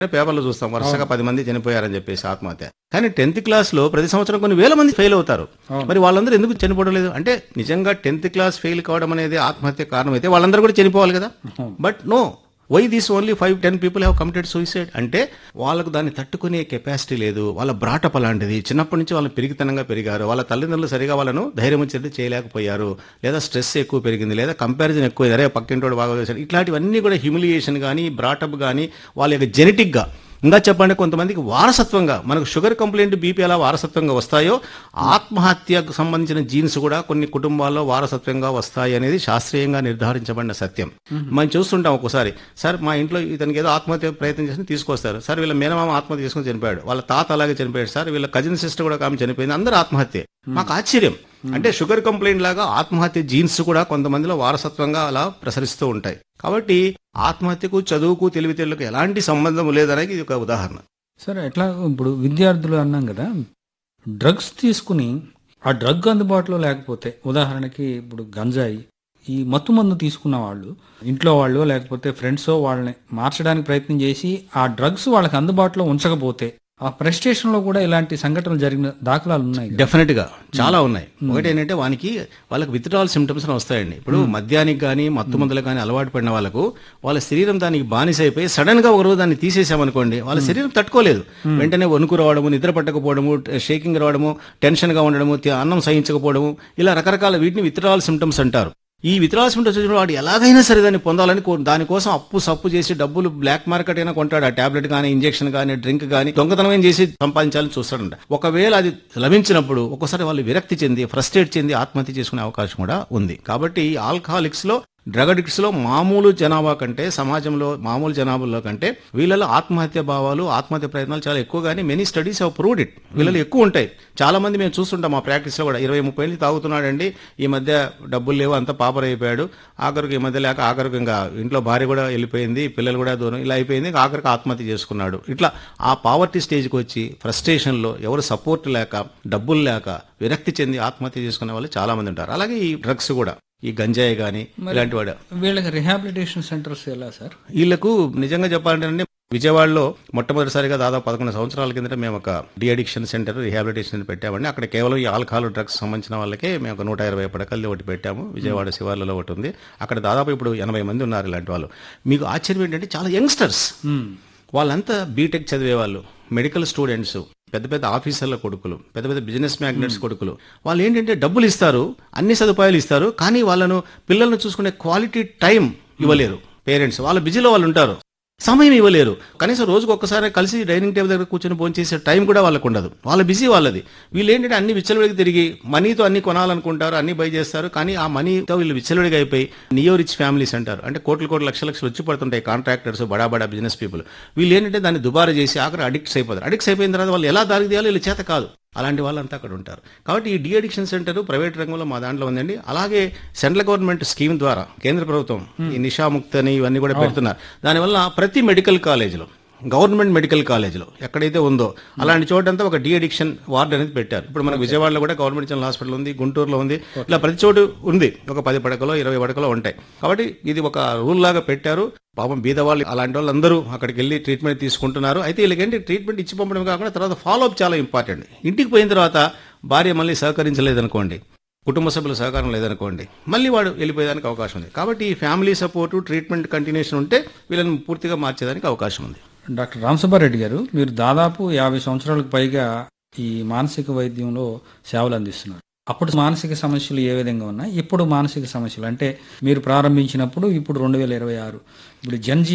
పేపర్లో చూస్తాం వరుసగా 10 మంది చనిపోయారని చెప్పేసి ఆత్మహత్య. కానీ 10th క్లాస్లో ప్రతి సంవత్సరం కొన్ని వేల మంది ఫెయిల్ అవుతారు. మరి వాళ్ళందరూ ఎందుకు చనిపోవడం లేదు అంటే నిజంగా 10th క్లాస్ ఫెయిల్ కావడం అనేది ఆత్మహత్య కారణం అయితే వాళ్ళందరూ కూడా చనిపోవాలి కదా. But no, why this only 5-10 people have committed suicide అంటే వాళ్ళకు దాన్ని తట్టుకునే కెపాసిటీ లేదు. వాళ్ళ బ్రాటప్ అలాంటిది, చిన్నప్పటి నుంచి వాళ్ళు పెరిగితనంగా పెరిగారు, వాళ్ళ తల్లిదండ్రులు సరిగా వాళ్ళను ధైర్యం వచ్చేది చేయలేకపోయారు, లేదా స్ట్రెస్ ఎక్కువ పెరిగింది, లేదా కంపారిజన్ ఎక్కువ, అరే పక్కింటోడు బాగా చేశాడు, ఇట్లాంటివన్నీ కూడా హ్యూమిలియేషన్ కానీ బ్రాటప్ కానీ వాళ్ళ యొక్క జెనెటిక్గా, ఇంకా చెప్పండి కొంతమందికి వారసత్వంగా, మనకు షుగర్ కంప్లైంట్ బీపీ ఎలా వారసత్వంగా వస్తాయో ఆత్మహత్యకు సంబంధించిన జీన్స్ కూడా కొన్ని కుటుంబాల్లో వారసత్వంగా వస్తాయి అనేది శాస్త్రీయంగా నిర్ధారించబడిన సత్యం. మనం చూస్తుంటాం ఒక్కోసారి, సార్ మా ఇంట్లో ఇతనికి ఏదో ఆత్మహత్య ప్రయత్నం చేసి తీసుకొస్తారు, సార్ వీళ్ళ మేనమామ ఆత్మహత్య చేసుకుని చనిపోయాడు, వాళ్ళ తాత అలాగే చనిపోయాడు, సార్ వీళ్ళ కజిన్ సిస్టర్ కూడా ఆమె చనిపోయింది, అందరూ ఆత్మహత్య. మాకు ఆశ్చర్యం అంటే షుగర్ కంప్లైంట్ లాగా ఆత్మహత్య జీన్స్ కూడా కొంతమందిలో వారసత్వంగా అలా ప్రసరిస్తూ ఉంటాయి. కాబట్టి ఆత్మహత్యకు చదువుకు తెలివితేళ్లకు ఎలాంటి సంబంధం లేదనేది ఇది ఒక ఉదాహరణ. సరే, ఎట్లా ఇప్పుడు విద్యార్థులు అన్నాం కదా, డ్రగ్స్ తీసుకుని ఆ డ్రగ్ అందుబాటులో లేకపోతే, ఉదాహరణకి ఇప్పుడు గంజాయి, ఈ మత్తు మందు తీసుకున్న వాళ్ళు ఇంట్లో వాళ్ళు లేకపోతే ఫ్రెండ్స్ వాళ్ళని మార్చడానికి ప్రయత్నం చేసి ఆ డ్రగ్స్ వాళ్ళకి అందుబాటులో ఉంచకపోతే ఆ ప్రెస్టేషన్ లో కూడా ఇలాంటి సంఘటనలు జరిగిన దాఖలాలు ఉన్నాయి. డెఫినెట్ గా చాలా ఉన్నాయి. ఒకటి ఏంటంటే వాళ్ళకి విత్డ్రాల్ సిమ్టమ్స్ వస్తాయండి. ఇప్పుడు మద్యానికి కానీ మత్తు మందులకు కానీ అలవాటు పడిన వాళ్ళకు వాళ్ళ శరీరం దానికి బానిస అయిపోయి సడన్ గా ఒకరోజు దాన్ని తీసేసామనుకోండి, వాళ్ళ శరీరం తట్టుకోలేదు. వెంటనే వణుకు రావడము, నిద్ర పట్టకపోవడము, షేకింగ్ రావడము, టెన్షన్ గా ఉండడము, అన్నం సహించకపోవడము, ఇలా రకరకాల వీటిని విత్డ్రాల్ సిమ్టమ్స్ అంటారు. ఈ విత్డ్రాల్ సిమ్టమ్స్ వచ్చిన వాడు ఎలాగైనా సరే దాన్ని పొందాలని దానికోసం సప్పు చేసి డబ్బులు బ్లాక్ మార్కెట్ అయినా కొంటాడు. ఆ టాబ్లెట్ కానీ, ఇంజెక్షన్ కానీ, డ్రింక్ కానీ దొంగతనం చేసి సంపాదించాలని చూస్తాడంట. ఒకవేళ అది లభించినప్పుడు ఒక్కోసారి వాళ్ళు విరక్తి చెంది, ఫ్రస్ట్రేట్ చెంది ఆత్మహత్య చేసుకునే అవకాశం కూడా ఉంది. కాబట్టి ఆల్కహాలిక్స్ లో, డ్రగ్ అడిక్ట్స్ లో మామూలు జనాభా కంటే, సమాజంలో మామూలు జనాభాలో కంటే వీళ్ళలో ఆత్మహత్య భావాలు, ఆత్మహత్య ప్రయత్నాలు చాలా ఎక్కువ. కానీ many studies have proved it. వీళ్ళలో ఎక్కువ ఉంటాయి. చాలా మంది మేము చూస్తుంటాం మా ప్రాక్టీస్ లో కూడా, 20-30 ఏళ్ళు తాగుతున్నాడండి, ఈ మధ్య డబ్బులు లేవు, అంతా పాపర్ అయిపోయాడు, ఆఖరికి ఈ మధ్య లేక ఆఖరికి ఇంకా ఇంట్లో భార్య కూడా వెళ్ళిపోయింది, పిల్లలు కూడా దూరం, ఇలా అయిపోయింది, ఆఖరికి ఆత్మహత్య చేసుకున్నాడు. ఇట్లా ఆ పావర్టీ స్టేజ్కి వచ్చి ఫ్రస్ట్రేషన్ లో, ఎవరు సపోర్ట్ లేక, డబ్బులు లేక విరక్తి చెంది ఆత్మహత్య చేసుకునే వాళ్ళు చాలా మంది ఉంటారు. అలాగే ఈ డ్రగ్స్ కూడా, ఈ గంజాయి గానీ ఇలాంటి వాడు. వీళ్ళకి రిహాబిలిటేషన్ సెంటర్స్ ఎలా సార్? వీళ్లకు నిజంగా చెప్పాలంటే విజయవాడలో మొట్టమొదటిసారిగా దాదాపు 11 సంవత్సరాల కిందట మేము ఒక డి అడిక్షన్ సెంటర్, రిహాబిలిటేషన్ పెట్టామండి. అక్కడ కేవలం ఈ ఆల్కహాల్ డ్రగ్స్ సంబంధించిన వాళ్ళకే మేము ఒక 120 పడకల్ది ఒకటి పెట్టాము. విజయవాడ శివార్లలో ఒకటి ఉంది. అక్కడ దాదాపు ఇప్పుడు 80 మంది ఉన్నారు ఇలాంటి వాళ్ళు. మీకు ఆశ్చర్యం ఏంటంటే చాలా యంగ్స్టర్స్, వాళ్ళంతా బీటెక్ చదివే వాళ్ళు, మెడికల్ స్టూడెంట్స్, పెద్ద పెద్ద ఆఫీసర్ల కొడుకులు, పెద్ద పెద్ద బిజినెస్ మ్యాగ్నెట్స్ కొడుకులు. వాళ్ళు ఏంటంటే డబ్బులు ఇస్తారు, అన్ని సదుపాయాలు ఇస్తారు, కానీ వాళ్ళను పిల్లలను చూసుకునే క్వాలిటీ టైం ఇవ్వలేరు. పేరెంట్స్ వాళ్ళ బిజీలో వాళ్ళు ఉంటారు, సమయం ఇవ్వలేరు. కనీసం రోజుకు ఒక్కసారి కలిసి డైనింగ్ టేబుల్ దగ్గర కూర్చొని భోజనం చేసే టైం కూడా వాళ్ళకు ఉండదు. వాళ్ళ బిజీ వాళ్ళది. వీళ్ళు ఏంటంటే అన్ని విచ్చలవిడికి తిరిగి మనీతో అన్ని కొనాలనుకుంటారు, అన్ని బై చేస్తారు, కానీ ఆ మనీతో వీళ్ళు విచ్చలవిడిగా అయిపోయి నియో రిచ్ ఫ్యామిలీస్ అంటారు. అంటే కోట్లు లక్షలు వచ్చి పడుతుంటాయి కాంట్రాక్టర్స్, బడా బిజినెస్ పీపుల్. వీళ్ళు ఏంటంటే దాన్ని దుబారా చేసి ఆఖరి అడిక్ట్స్ అయిపోతారు. అడిక్ట్స్ అయిపోయిన తర్వాత వాళ్ళు ఎలా దారికి తీయాలో వీళ్ళు చేత కాదు. అలాంటి వాళ్ళంతా అక్కడ ఉంటారు. కాబట్టి ఈ డి అడిక్షన్ సెంటర్ ప్రైవేట్ రంగంలో మా దాంట్లో ఉందండి. అలాగే సెంట్రల్ గవర్నమెంట్ స్కీమ్ ద్వారా కేంద్ర ప్రభుత్వం ఈ నిషాముక్తి అని ఇవన్నీ కూడా పెడుతున్నారు. దానివల్ల ప్రతి మెడికల్ కాలేజీలో, గవర్నమెంట్ మెడికల్ కాలేజీలో ఎక్కడైతే ఉందో అలాంటి చోటంతా ఒక డి అడిక్షన్ వార్డ్ అనేది పెట్టారు. ఇప్పుడు మనకు విజయవాడలో కూడా గవర్నమెంట్ జనరల్ హాస్పిటల్ ఉంది, గుంటూరులో ఉంది, ఇలా ప్రతి చోటు ఉంది. ఒక 10 పడకలో 20 పడకలో ఉంటాయి. కాబట్టి ఇది ఒక రూల్ లాగా పెట్టారు. పాపం బీదవాళ్ళు అలాంటి వాళ్ళు అందరూ అక్కడికి వెళ్ళి ట్రీట్మెంట్ తీసుకుంటున్నారు. అయితే వీళ్ళకేంటి ట్రీట్మెంట్ ఇచ్చి పంపడం కాకుండా తర్వాత ఫాలోఅప్ చాలా ఇంపార్టెంట్. ఇంటికి పోయిన తర్వాత భార్య మళ్ళీ సహకరించలేదనుకోండి, కుటుంబ సభ్యుల సహకారం లేదనుకోండి, మళ్ళీ వాడు వెళ్ళిపోయేదానికి అవకాశం ఉంది. కాబట్టి ఈ ఫ్యామిలీ సపోర్టు, ట్రీట్మెంట్ కంటిన్యూషన్ ఉంటే వీళ్ళని పూర్తిగా మార్చేదానికి అవకాశం ఉంది. డాక్టర్ రామసుబ్బారెడ్డి గారు, మీరు దాదాపు 50 సంవత్సరాలకు పైగా ఈ మానసిక వైద్యంలో సేవలు అందిస్తున్నారు. అప్పుడు మానసిక సమస్యలు ఏ విధంగా ఉన్నాయి, ఇప్పుడు మానసిక సమస్యలు అంటే మీరు ప్రారంభించినప్పుడు, ఇప్పుడు 2026, ఇప్పుడు జన్జీ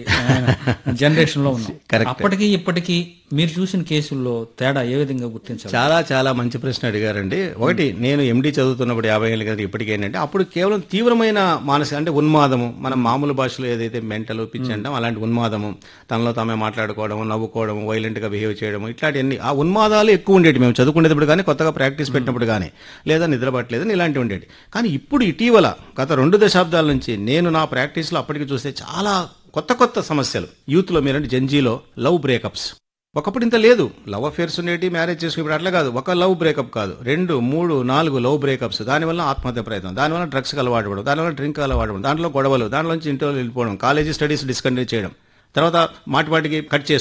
జనరేషన్ లో ఉన్నాం. అప్పటికి ఇప్పటికీ మీరు చూసిన కేసుల్లో తేడా ఏ విధంగా గుర్తించాలి? చాలా చాలా మంచి ప్రశ్న అడిగారండి. ఒకటి, నేను ఎండి చదువుతున్నప్పుడు 50 ఏళ్ళ కదా, ఇప్పటికి ఏంటంటే అప్పుడు కేవలం తీవ్రమైన మానసిక అంటే ఉన్మాదము, మనం మామూలు భాషలో ఏదైతే మెంటల్ పిచ్చి అంటాం అలాంటి ఉన్మాదము, తనలో తామే మాట్లాడుకోవడం, నవ్వుకోవడం, వైలెంట్ గా బిహేవ్ చేయడం, ఇట్లాంటివన్నీ ఆ ఉన్మాదాలు ఎక్కువ ఉండేవి మేము చదువుకునేటప్పుడు కానీ, కొత్తగా ప్రాక్టీస్ పెట్టినప్పుడు కానీ, లేదా నిద్రపట్టలేదని ఇలాంటివి ఉండేవి. కానీ ఇప్పుడు ఇటీవల గత 2 దశాబ్దాల నుంచి నేను నా ప్రాక్టీస్ లో అప్పటికి చూస్తే చాలా కొత్త సమస్యలు యూత్ లో, మీరంటే జెన్జీలో లవ్ బ్రేకప్స్. ఒకప్పుడు ఇంత లేదు. లవ్ అఫేర్స్ ఉండేటి, మ్యారేజ్ చేసుకుని, ఇప్పుడు అట్లా కాదు. ఒక లవ్ బ్రేకప్ కాదు, 2, 3, 4 లవ్ బ్రేకప్స్. దానివల్ల ఆత్మహత్య ప్రయత్నం, దానివల్ల డ్రగ్స్ అలవాటు పడడం, దానివల్ల డ్రింక్ అలవాటు పడడం, దాంట్లో గొడవలు, దాంట్లో నుంచి ఇంట్లో వెళ్ళిపోవడం, కాలేజీ స్టడీస్ డిస్కంటిన్యూ చేయడం. తర్వాత మాటిమాటికి కట్